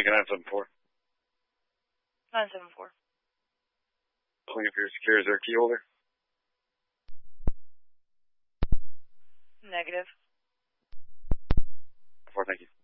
make a 974. 974. Pulling up your secure. Is there a key holder? Negative. 4, thank you.